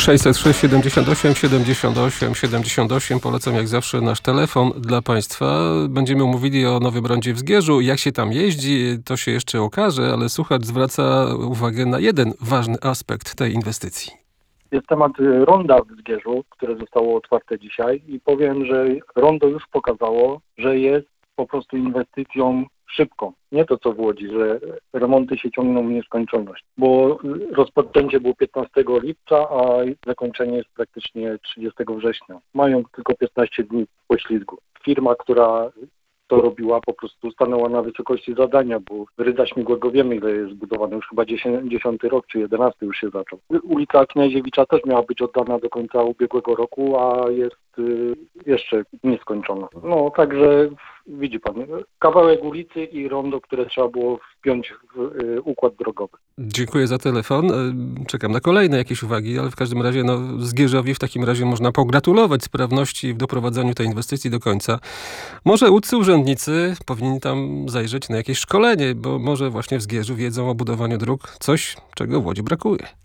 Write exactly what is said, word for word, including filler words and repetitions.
sześćset sześć siedemdziesiąt osiem siedemdziesiąt osiem siedemdziesiąt osiem. Polecam jak zawsze nasz telefon dla Państwa. Będziemy mówili o Nowym Rondzie w Zgierzu. Jak się tam jeździ, to się jeszcze okaże, ale słuchacz zwraca uwagę na jeden ważny aspekt tej inwestycji. Jest temat ronda w Zgierzu, które zostało otwarte dzisiaj i powiem, że rondo już pokazało, że jest po prostu inwestycją szybką. Nie to co w Łodzi, że remonty się ciągną w nieskończoność, bo rozpoczęcie było piętnastego lipca, a zakończenie jest praktycznie trzydziestego września. Mają tylko piętnaście dni po ślizgu. Firma, która to robiła, po prostu stanęła na wysokości zadania, bo Rydza Śmigłego wiemy, ile jest zbudowane, już chyba dziesiąty rok, czy jedenasty już się zaczął. Ulica Kniaziewicza też miała być oddana do końca ubiegłego roku, a jest y, jeszcze nieskończona. No, także widzi pan, kawałek ulicy i rondo, które trzeba było wpiąć w y, układ drogowy. Dziękuję za telefon. Czekam na kolejne jakieś uwagi, ale w każdym razie no, Zgierzowi w takim razie można pogratulować sprawności w doprowadzeniu tej inwestycji do końca. Może łódzcy urzędnicy powinni tam zajrzeć na jakieś szkolenie, bo może właśnie w Zgierzu wiedzą o budowaniu dróg coś, czego w Łodzi brakuje.